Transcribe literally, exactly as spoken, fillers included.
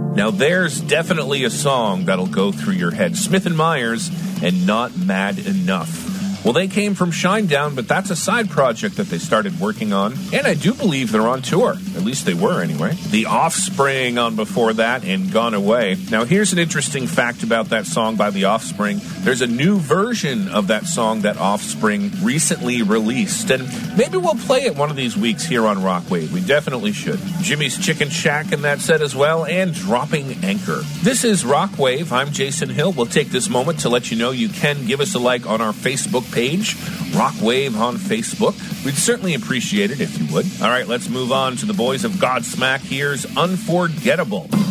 Now there's definitely a song that'll go through your head. Smith and Myers and Not Mad Enough. Well, they came from Shinedown, but that's a side project that they started working on. And I do believe they're on tour. At least they were, anyway. The Offspring on before that and Gone Away. Now, here's an interesting fact about that song by The Offspring. There's a new version of that song that Offspring recently released. And maybe we'll play it one of these weeks here on Rockwave. We definitely should. Jimmy's Chicken Shack in that set as well, and Dropping Anchor. This is Rockwave. I'm Jason Hill. We'll take this moment to let you know you can give us a like on our Facebook page, Rockwave on Facebook. We'd certainly appreciate it if you would. All right, let's move on to the boys of Godsmack. Here's Unforgettable.